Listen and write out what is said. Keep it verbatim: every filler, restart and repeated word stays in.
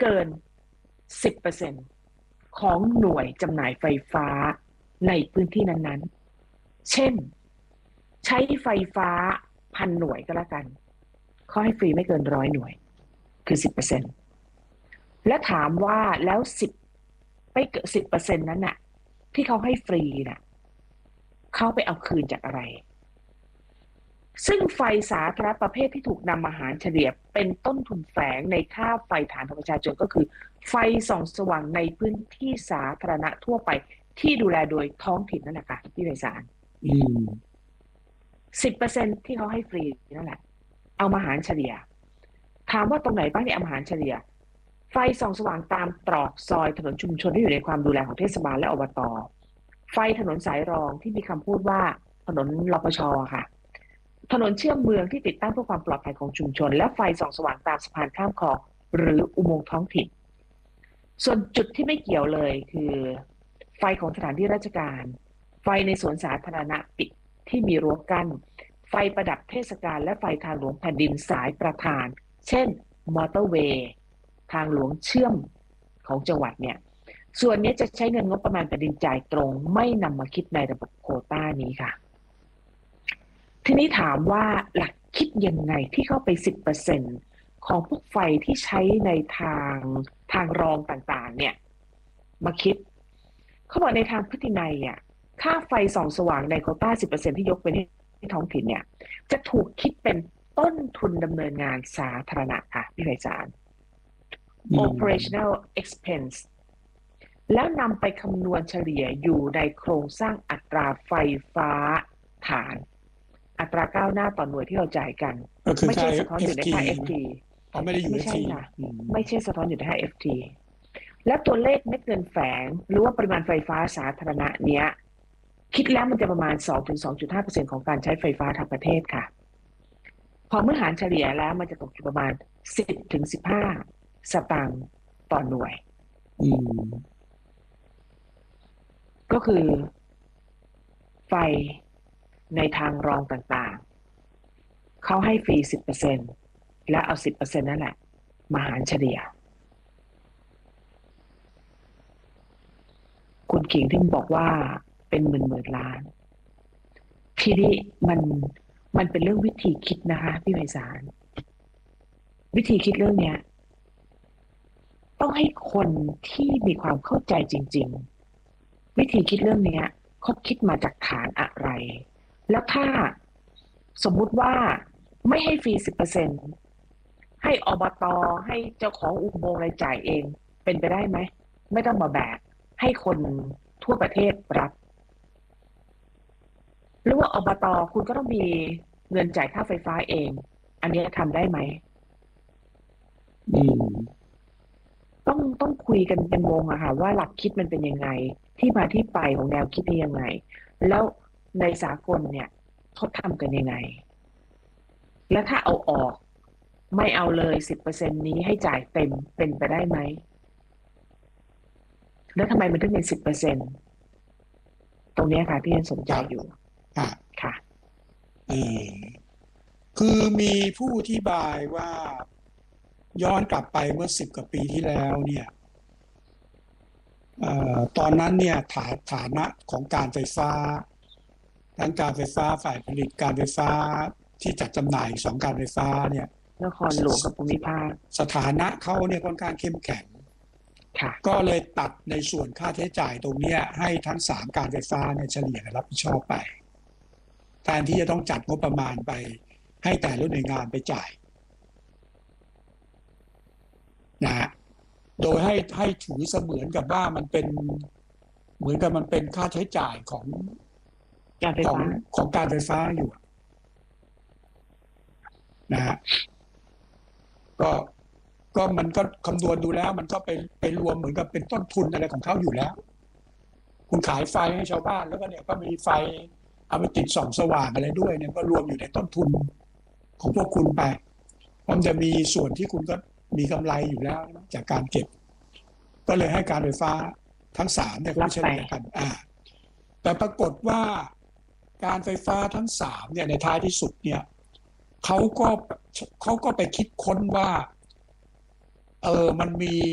เกิน สิบเปอร์เซ็นต์ ของหน่วยจำหน่ายไฟฟ้าในพื้นที่นั้นๆเช่นใช้ไฟฟ้าพันหน่วยก็แล้วกันเขาให้ฟรีไม่เกินร้อยหน่วยคือ สิบเปอร์เซ็นต์ และถามว่าแล้ว10ไม่เกิน สิบเปอร์เซ็นต์ นั้นน่ะที่เขาให้ฟรีน่ะเขาไปเอาคืนจากอะไรซึ่งไฟสาธารณะประเภทที่ถูกนำมาหารเฉลี่ยเป็นต้นทุนแฝงในค่าไฟฐานของประชาชนก็คือไฟส่องสว่างในพื้นที่สาธารณะทั่วไปที่ดูแลโดยท้องถิ่นนั่นแหละค่ะที่ไพศาลอืมสิบเปอร์เซ็นต์ที่เขาให้ฟรีนั่นแหละเอามาหารเฉลี่ยถามว่าตรงไหนบ้างที่เอามาหารเฉลี่ยไฟส่องสว่างตามตรอกซอยถนนชุมชนที่อยู่ในความดูแลของเทศบาลและอบต.ไฟถนนสายรองที่มีคำพูดว่าถนนรปช.ค่ะถนนเชื่อมเมืองที่ติดตั้งเพื่อความปลอดภัยของชุมชนและไฟส่องสว่างตามสะพานข้ามคลองหรืออุโมงค์ท้องถิ่นส่วนจุดที่ไม่เกี่ยวเลยคือไฟของสถานที่ราชการไฟในสวนสาธารณะปิดที่มีรั้วกั้นไฟประดับเทศกาลและไฟทางหลวงแผ่นดินสายประธานเช่นมอเตอร์เวย์ทางหลวงเชื่อมของจังหวัดเนี่ยส่วนนี้จะใช้เงินงบประมาณแผ่นดินจ่ายตรงไม่นำมาคิดในระบบโควต้านี้ค่ะทีนี้ถามว่าหลักคิดยังไงที่เข้าไป สิบเปอร์เซ็นต์ ของพวกไฟที่ใช้ในทางทางรองต่างๆเนี่ยมาคิดเขาบอกในทางพฤตินัยอ่ะค่าไฟส่องสว่างในโควต้า สิบเปอร์เซ็นต์ ที่ยกเป็นที่ท้องถิ่นเนี่ยจะถูกคิดเป็นต้นทุนดำเนินงานสาธารณะค่ะพี่ไพศาล operational expense แล้วนำไปคำนวณเฉลี่ยอยู่ในโครงสร้างอัตราไฟฟ้าฐานอัตราก้าวหน้าต่อหน่วยที่เราจ่ายกันไม่ใช่สะท้อนอยู่ในค่า เอฟ ทีอ๋อไม่ได้อยู่ไม่เอฟใช่ทีค่ะไม่ใช่สะท้อนอยู่ในค่า เอฟ ที และตัวเลขเม็ดเงินแฝงหรือว่าปริมาณไฟฟ้าสาธารณะเนี้ยคิดแล้วมันจะประมาณ สองถึงสองจุดห้าเปอร์เซ็นต์ ของการใช้ไฟฟ้าทั้งประเทศค่ะพอเมื่อหารเฉลี่ยแล้วมันจะตกอยู่ประมาณ สิบถึงสิบห้า สตางค์ต่อหน่วยอืมก็คือไฟในทางรองต่างๆเขาให้ฟรี สิบเปอร์เซ็นต์ และเอา สิบเปอร์เซ็นต์ นั่นแหละมาหารเฉลี่ยคุณขิงที่บอกว่าเป็นหมื่นๆล้านทีนี้มันมันเป็นเรื่องวิธีคิดนะคะพี่ไพศาลวิธีคิดเรื่องเนี้ยต้องให้คนที่มีความเข้าใจจริงๆวิธีคิดเรื่องเนี้ยเขาคิดมาจากฐานอะไรแล้วถ้าสมมุติว่าไม่ให้ฟรี สิบเปอร์เซ็นต์ ให้อบต.ให้เจ้าของอุโมงค์อะไรจ่ายเองเป็นไปได้ไหมไม่ต้องมาแบกให้คนทั่วประเทศรับหรือว่าอบต.คุณก็ต้องมีเงินจ่ายค่าไฟฟ้าเองอันนี้ทำได้ไหมอืมต้องต้องคุยกันเป็นวงอะค่ะว่าหลักคิดมันเป็นยังไงที่มาที่ไปของแนวคิดนี้ยังไงแล้วในสากลเนี่ยเขาทำกันยังไงแล้วถ้าเอาออกไม่เอาเลย สิบเปอร์เซ็นต์ นี้ให้จ่ายเต็มเป็นไปได้ไหมแล้วทำไมมันถึงเป็น สิบเปอร์เซ็นต์ ตรงนี้ค่ะที่ยังสนใจอยู่ค่ะค่ะเออคือมีผู้อธิบายว่าย้อนกลับไปเมื่อสิบกว่าปีที่แล้วเนี่ยเอ่อตอนนั้นเนี่ยฐาฐานะของการไฟฟ้าทั้งการไฟฟ้าฝ่ายผลิตการไฟฟ้าที่จัดจำหน่ายสองการไฟฟ้าเนี่ยนครหลวงกับภูมิภาคสถานะเขาเนี่ยค่อนข้างเข้มแข็งค่ะก็เลยตัดในส่วนค่าใช้จ่ายตรงนี้ให้ทั้งสามการไฟฟ้าเนี่ยเฉลี่ยรับผิดชอบไปแทนที่จะต้องจัดงบประมาณไปให้แต่ละหน่วยงานไปจ่ายนะฮะโดยให้ให้ถือเสมือนกับว่ามันเป็นเหมือนกับมันเป็นค่าใช้จ่ายของการไฟของฟ้าของการไฟฟ้าอยู่นะฮะก็ก็มันก็คำนวณดูแล้วมันก็ไปไปรวมเหมือนกับเป็นต้นทุนอะไรของเขาอยู่แล้วคุณขายไฟให้ชาวบ้านแล้วก็เนี่ยก็มีไฟเอาไปติดส่องสว่างอะไรด้วยเนี่ยก็รวมอยู่ในต้นทุนของพวกคุณไปมันจะมีส่วนที่คุณก็มีกำไรอยู่แล้วจากการเก็บก็เลยให้การไฟฟ้าทั้งสามเนี่ยเขาเฉลี่ยกันอ่าแต่ปรากฏว่าการไฟฟ้าทั้งสามเนี่ยในท้ายที่สุดเนี่ยเขาก็เขาก็ไปคิดค้นว่าเออมันมี